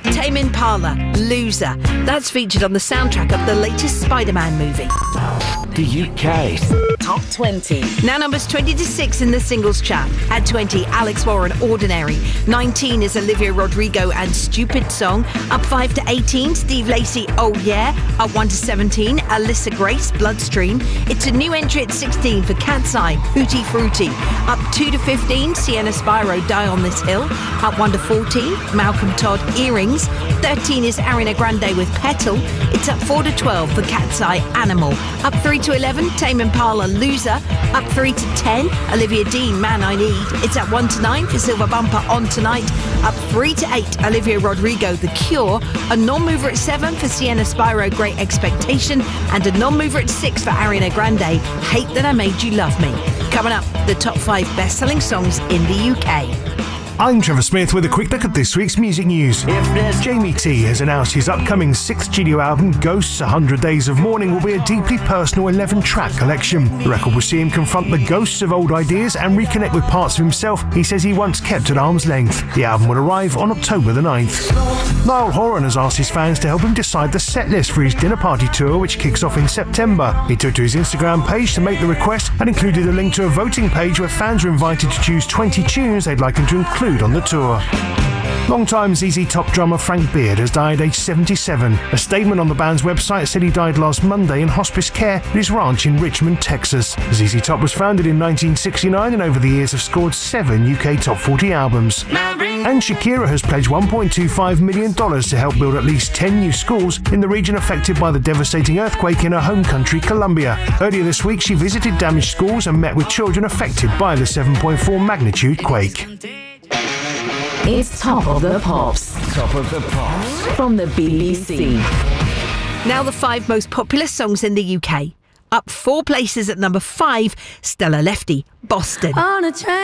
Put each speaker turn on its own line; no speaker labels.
Tame Impala, Loser. That's featured on the soundtrack of the latest Spider-Man movie.
The UK
Top 20.
Now numbers 20 to 6 in the singles chart. At 20, Alex Warren, Ordinary. 19 is Olivia Rodrigo and Stupid Song. Up 5 to 18, Steve Lacy, Oh Yeah. Up 1 to 17, Alyssa Grace, Bloodstream. It's a new entry at 16 for Cat's Eye, Hootie Fruity. Up 2 to 15, Sienna Spyro, Die on This Hill. Up 1 to 14, Malcolm Todd, Earrings. 13 is Ariana Grande with Petal. It's up 4 to 12 for Cat's Eye, Animal. Up 3 to 11, Tame Impala, Loser. Up 3 to 10, Olivia Dean, Man I Need. It's up 1 to 9 for Silver Bumper, On Tonight. Up 3 to 8, Olivia Rodrigo, The Cure. A non-mover at 7 for Sienna Spyro, Great Expectation. And a non-mover at 6 for Ariana Grande, Hate That I Made You Love Me. Coming up, the top 5 best-selling songs in the UK.
I'm Trevor Smith with a quick look at this week's music news. Jamie T has announced his upcoming 6th studio album, Ghosts 100 Days of Mourning, will be a deeply personal 11-track collection. The record will see him confront the ghosts of old ideas and reconnect with parts of himself he says he once kept at arm's length. The album will arrive on October the 9th. Niall Horan has asked his fans to help him decide the set list for his dinner party tour, which kicks off in September. He took to his Instagram page to make the request and included a link to a voting page where fans are invited to choose 20 tunes they'd like him to include on the tour. Long-time ZZ Top drummer Frank Beard has died aged 77. A statement on the band's website said he died last Monday in hospice care at his ranch in Richmond, Texas. ZZ Top was founded in 1969 and over the years have scored 7 UK Top 40 albums. And Shakira has pledged $1.25 million to help build at least 10 new schools in the region affected by the devastating earthquake in her home country, Colombia. Earlier this week, she visited damaged schools and met with children affected by the 7.4 magnitude quake.
It's Top of the Pops.
Top of the Pops
From the BBC.
Now the 5 most popular songs in the UK. Up 4 places at number 5, Stella Lefty, Boston.
On a train.